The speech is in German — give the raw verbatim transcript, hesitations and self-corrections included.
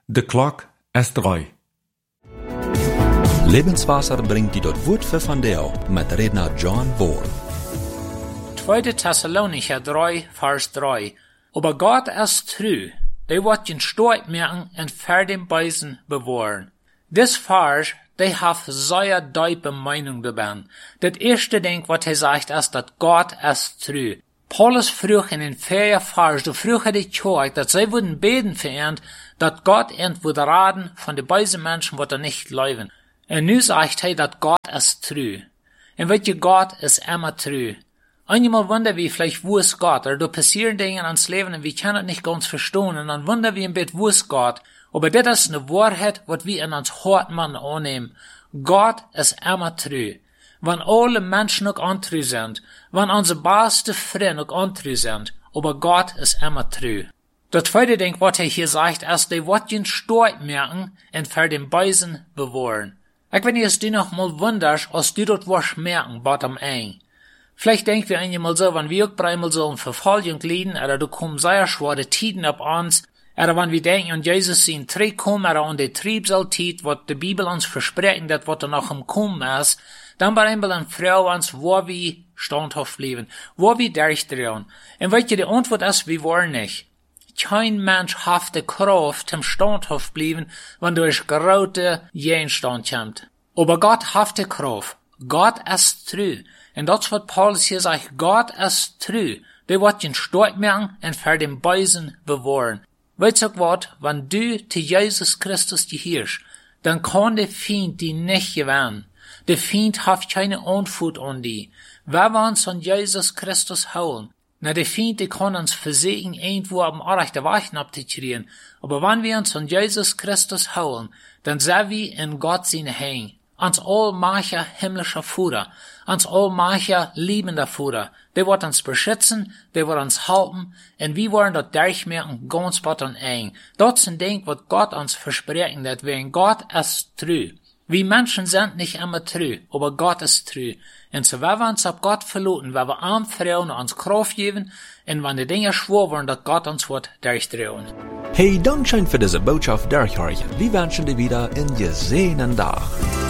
De klok is drei. Lebenswasser bringt die dort Wort für von Deo mit Redner John Wohl. Tweede Thessalonicher drei, Vers drei. Aber Gott ist treu, der wird den Stoit merken und für den Beisen bewahren. This Vers, der hat sehr diepe Meinung dabei. Das erste Ding, was er sagt, ist, dass Gott ist treu. Paulus frug in den vierten Vers, du frug er die Kirche, dass sie würden beten für ihn, dass Gott ihn würde raten von den beisen Menschen, was er nicht leben. Und nu sagt er, dass Gott ist treu. Und weet je, Gott ist immer treu. Einmal wundern wir vielleicht, wo ist Gott? Oder da passieren Dinge ans Leben und wir können es nicht ganz verstehen. Und dann wundern wir ein bisschen, wo ist Gott? Aber das ist eine Wahrheit, was wir in uns Hartmann annehmen. Gott ist immer treu. Wenn alle Menschen auch untreu sind, wenn unsere beste Freunde auch untreu sind, aber Gott ist immer treu. Das zweite Ding, was er hier sagt, ist, der wird den Stoit merken und für den Beisen bewahren. Ich wenn es dir noch mal wunderst, als du dort was merken, bottom ein. Vielleicht denken wir einmal so, wenn wir auch einmal so in Verfolgung leiden, oder da kommen sehr schwere Tiden auf uns, oder wenn wir denken an Jesus in Trieb kommen, oder an die Triebsaltit, was die Bibel uns versprechen, das was er noch im Kommen ist, dann bei einmal eine Frau uns, wo wir standhaft bleiben, wo wir durchdrehen. Und weißt du, die Antwort ist, wir wollen nicht. Kein Mensch hat die Kraft zum standhaft bleiben, wenn durch große Gegenstand kommt. Aber Gott hat die Kraft. Gott ist treu. Und das, was Paulus hier sagt, Gott ist treu. Der wird den Stoit merken und für den Beisen bewahren. Weißt du was, wenn du zu Jesus Christus gehörst, dann kann der Feind die nicht gewinnen. Der Feind hat keine Antwort an die. Wenn wir uns an Jesus Christus holen, na, der Feind, der kann uns versuchen, irgendwo am rechten Weg abzukriegen. Aber wenn wir uns an Jesus Christus holen, dann sind wir in Gott seine Hände. Ans allmächtiger himmlischer Vater, ans allmächtiger liebender Vater. Der wird uns beschützen, der wird uns halten, und wir wollen dort durchmerken, ganz bot und eng. Das ist ein Ding, was Gott uns versprechen, dass wir in Gott ist treu. Wir Menschen sind nicht immer treu, aber Gott ist treu. Und so, wenn wir uns auf Gott verlassen, wenn wir arm Frauen uns Kraft geben, und wenn die Dinge schwor werden, dass Gott uns wird durchdrehen. Hey, Dankeschön für diese Botschaft durchhören. Wir wünschen dir wieder einen gesehenen Tag.